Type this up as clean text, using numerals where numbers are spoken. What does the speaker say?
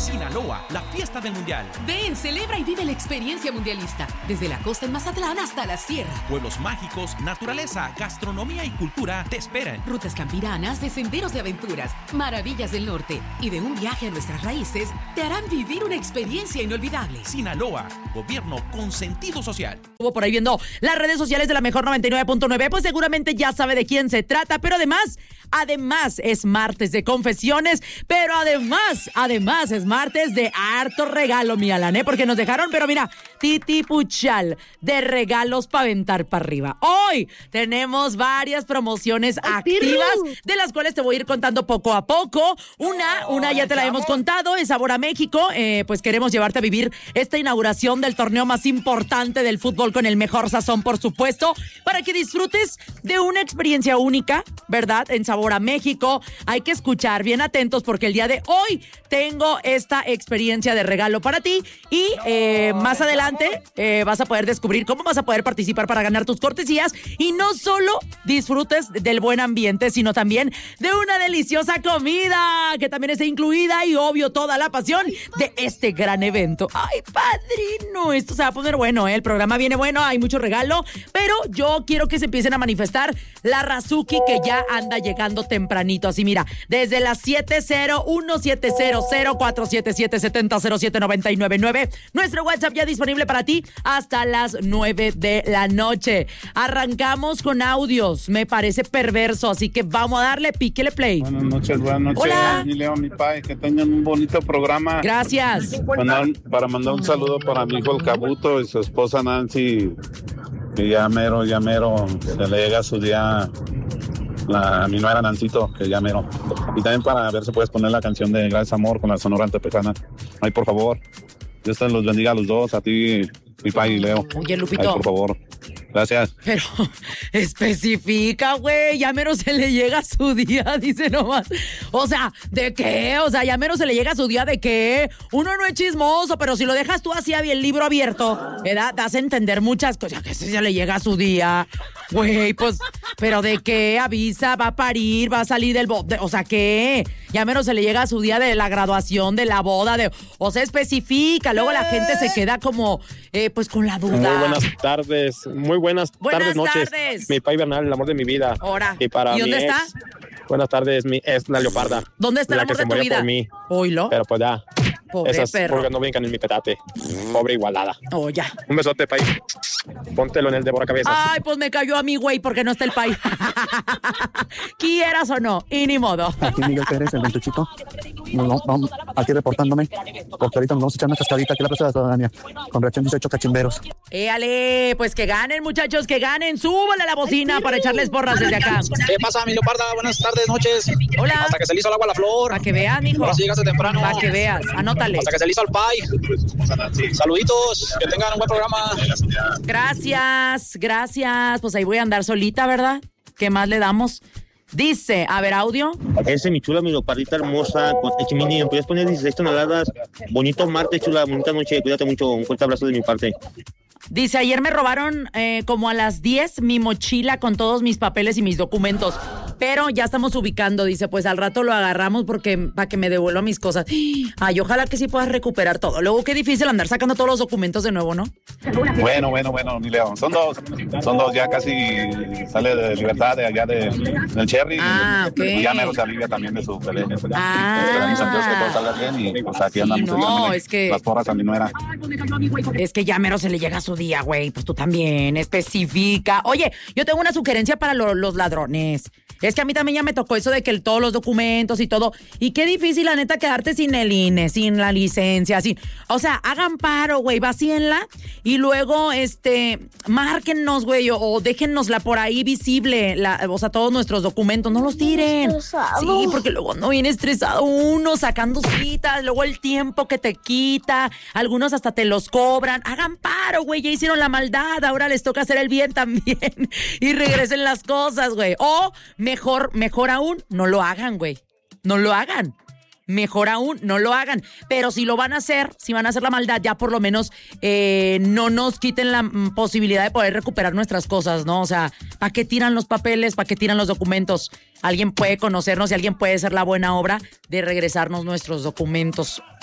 Sinaloa, la fiesta del mundial. Ven, celebra y vive la experiencia mundialista. Desde la costa en Mazatlán hasta la sierra. Pueblos mágicos, naturaleza, gastronomía y cultura te esperan. Rutas campiranas de senderos de aventuras, maravillas del norte y de un viaje a nuestras raíces te harán vivir una experiencia inolvidable. Sinaloa, gobierno con sentido social. Estuvo por ahí viendo las redes sociales de la Mejor 99.9, pues seguramente ya sabe de quién se trata, pero además es martes de confesiones, pero además es martes de harto regalo, mi Alan, porque nos dejaron, pero mira, titipuchal de regalos para aventar para arriba. Hoy tenemos varias promociones activas, de las cuales te voy a ir contando poco a poco. Una ya te la hemos contado, es Sabor a México. Pues queremos llevarte a vivir esta inauguración del torneo más importante del fútbol con el mejor sazón, por supuesto, para que disfrutes de una experiencia única, ¿verdad? En Sabor a México. Hay que escuchar bien atentos porque el día de hoy tengo esta experiencia de regalo para ti y más adelante vas a poder descubrir cómo vas a poder participar para ganar tus cortesías y no solo disfrutes del buen ambiente, sino también de una deliciosa comida que también está incluida y obvio toda la pasión de este gran evento. ¡Ay, padrino! Esto se va a poner bueno, ¿eh? El programa viene bueno, hay mucho regalo, pero yo quiero que se empiecen a manifestar la Razuki que ya anda llegando tempranito. Así mira, desde las 701-700-477-7007-999. Nuestro WhatsApp ya disponible para ti hasta las 9 de la noche. Arrancamos con audios. Me parece perverso, así que vamos a darle píquele play. Buenas noches. Hola. Mi Leo, mi pai, que tengan un bonito programa. Gracias. Para mandar un saludo para mi hijo el Cabuto y su esposa Nancy, que ya mero se le llega su día. A mi nuera Nancito, que ya mero. Y también para ver si puedes poner la canción de Gracias Amor con la Sonora Antepecana. Ay, por favor. Dios te los bendiga a los dos, a ti, mi pai y Leo. Oye, Lupito. Ay, por favor. Gracias. Pero especifica, güey, ya mero se le llega su día, dice nomás. O sea, ¿de qué? O sea, ya mero se le llega su día, ¿de qué? Uno no es chismoso, pero si lo dejas tú así el libro abierto, ¿verdad? Das a entender muchas cosas, que se le llega su día. Güey, pues, ¿pero de qué? Avisa, va a parir, va a salir del bote, o sea, ¿qué? Ya mero se le llega su día de la graduación, de la boda, o sea, especifica. Luego la gente se queda como, pues, con la duda. Muy buenas tardes, buenas noches. Mi pai Bernal, el amor de mi vida. Ahora. Y para dónde está? Buenas tardes, es la Leoparda. ¿Dónde está el amor de tu vida? Por mí. Oílo. Pero pues ya. Pobre esas perro. porque no brincan en mi petate. Pobre igualada. Oh, ya. Un besote, pai. Póntelo en el Débora Cabezas. Ay, pues me cayó a mí, güey, porque no está el pai. Quieras o no, y ni modo. Aquí Miguel Pérez, el ventuchito. Vamos, aquí reportándome. Porque ahorita nos vamos a echar una cascadita aquí en la Plaza de la Ciudadanía. Con reacción 18 cachimberos. Éale, pues que ganen, muchachos, que ganen. Súbale la bocina para echarles porras desde acá. ¿Qué pasa, mi Leoparda? Buenas tardes, noches. Hola. Hasta que se le hizo el agua a la flor. Para que veas, mijo. Ahora sí llegaste temprano. Para que veas, anótale. Hasta que se le hizo al pai. Saluditos, que tengan un buen programa. Gracias. Pues ahí voy a andar solita, ¿verdad? ¿Qué más le damos? Dice, a ver, audio. Ese mi chula, mi leopardita hermosa, con Echimini, ¿me puedes poner 16 toneladas? Bonito martes, chula, bonita noche, cuídate mucho, un fuerte abrazo de mi parte. Dice, ayer me robaron como a las 10 mi mochila con todos mis papeles y mis documentos, pero ya estamos ubicando, dice, pues al rato lo agarramos porque para que me devuelva mis cosas. Ay, ojalá que sí puedas recuperar todo. Luego qué difícil andar sacando todos los documentos de nuevo, ¿no? Bueno, mi Leo. Son dos, ya casi sale de libertad de allá del Cherry. Ok. Y ya mero se alivia también de su pelea. Esperamos a Dios que todo salga bien y pues aquí andamos. No, es que las porras a mi nuera. Es que ya mero se le llega su día, güey. Pues tú también, especifica. Oye, yo tengo una sugerencia para los ladrones. Es que a mí también ya me tocó eso de que todos los documentos y todo. Y qué difícil, la neta, quedarte sin el INE, sin la licencia, sin... O sea, hagan paro, güey, vacíenla y luego, márquennos, güey, o déjennosla por ahí visible, o sea, todos nuestros documentos, no los tiren. Sí, porque luego no viene estresado uno sacando citas, luego el tiempo que te quita, algunos hasta te los cobran. Hagan paro, güey, ya hicieron la maldad, ahora les toca hacer el bien también y regresen las cosas, güey. O mejor aún, no lo hagan, güey. No lo hagan. Mejor aún, no lo hagan. Pero si lo van a hacer, si van a hacer la maldad, ya por lo menos no nos quiten la posibilidad de poder recuperar nuestras cosas, ¿no? O sea, ¿para qué tiran los papeles? ¿Para qué tiran los documentos? Alguien puede conocernos y alguien puede hacer la buena obra de regresarnos nuestros documentos.